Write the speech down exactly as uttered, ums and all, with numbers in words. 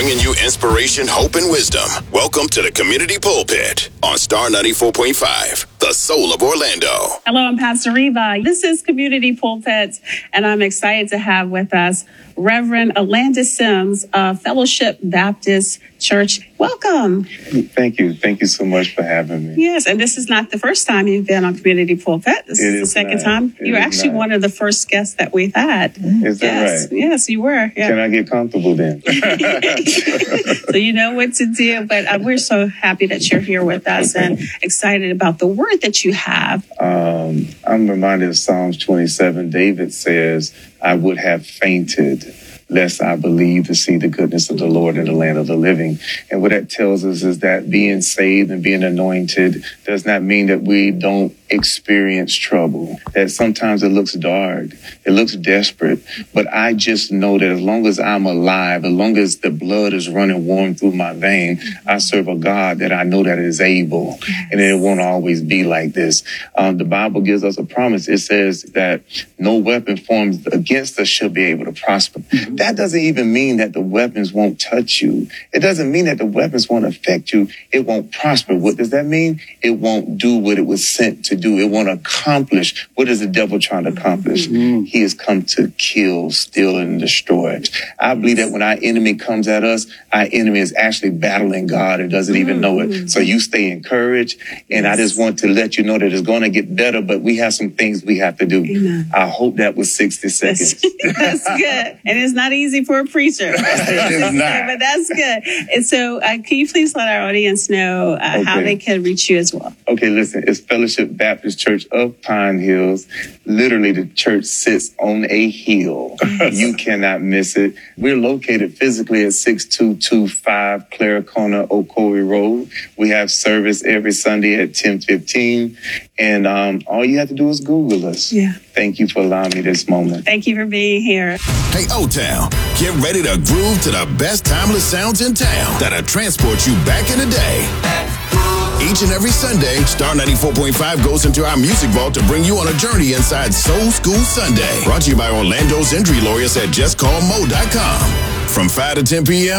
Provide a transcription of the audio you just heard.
bringing you inspiration, hope, and wisdom. Welcome to the Community Pulpit on Star ninety-four point five, the soul of Orlando. Hello, I'm Pastor Reva. This is Community Pulpit, and I'm excited to have with us Reverend Orlando Sims of Fellowship Baptist Church. Welcome. Thank you. Thank you so much for having me. Yes, and this is not the first time you've been on Community Pulpit. This is, is the second not. time. It you were actually not. one of the first guests that we've had. Is that yes. right? Yes, you were. Yeah. Can I get comfortable then? So you know what to do, but uh, we're so happy that you're here with us and excited about the word that you have. Um, I'm reminded of Psalms twenty-seven. David says, I would have fainted lest I believe to see the goodness of the Lord in the land of the living. And what that tells us is that being saved and being anointed does not mean that we don't experience trouble, that sometimes it looks dark, it looks desperate, but I just know that as long as I'm alive, as long as the blood is running warm through my vein, I serve a God that I know that is able, and it won't always be like this. Um, the Bible gives us a promise. It says that no weapon formed against us shall be able to prosper. Mm-hmm. That doesn't even mean that the weapons won't touch you. It doesn't mean that the weapons won't affect you. It won't prosper. What does that mean? It won't do what it was sent to do. It won't accomplish. What is the devil trying to accomplish? Mm-hmm. He has come to kill, steal, and destroy. I believe that when our enemy comes at us, our enemy is actually battling God and doesn't mm-hmm. even know it. So you stay encouraged. And yes. I just want to let you know that it's going to get better, but we have some things we have to do. Amen. I hope that was sixty seconds. That's, that's good. And it's not easy for a preacher. It is not. But that's good. And so uh, can you please let our audience know uh, okay. how they can reach you as well? Okay, listen, it's Fellowship Baptist Church of Pine Hills. Literally, the church sits on a hill. You cannot miss it. We're located physically at six two two five Claricona Ocoee Road. We have service every Sunday at ten fifteen. And um, all you have to do is Google us. Yeah. Thank you for allowing me this moment. Thank you for being here. Hey, O-Town, get ready to groove to the best timeless sounds in town that'll transport you back in the day. Each and every Sunday, Star ninety-four point five goes into our music vault to bring you on a journey inside Soul School Sunday. Brought to you by Orlando's injury lawyers at just call mo dot com. From five to ten p.m.,